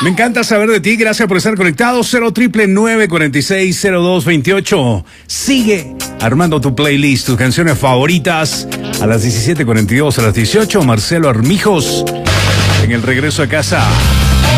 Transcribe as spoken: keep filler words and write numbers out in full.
Me encanta saber de ti. Gracias por estar conectado. cero triple nueve cuarenta y seis cero dos veintiocho. Sigue armando tu playlist, tus canciones favoritas. A las diecisiete cuarenta y dos, a las dieciocho, Marcelo Armijos en el regreso a casa.